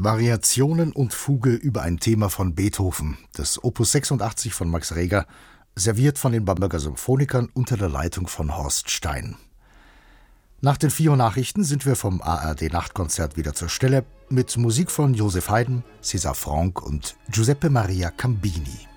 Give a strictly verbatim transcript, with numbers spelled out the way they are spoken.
Variationen und Fuge über ein Thema von Beethoven, das Opus sechsundachtzig von Max Reger, serviert von den Bamberger Symphonikern unter der Leitung von Horst Stein. Nach den vier Uhr Nachrichten sind wir vom A R D-Nachtkonzert wieder zur Stelle mit Musik von Joseph Haydn, César Franck und Giuseppe Maria Cambini.